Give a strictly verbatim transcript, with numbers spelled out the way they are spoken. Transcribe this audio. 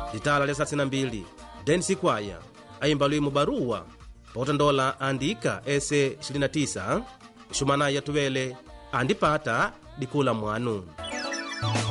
litala lya thelathini na mbili Densi Kwaya ayimba lwimu baruwa pautandola andika ese ishirini na tisa Shumana ya tuwele andipata dikula mwanu.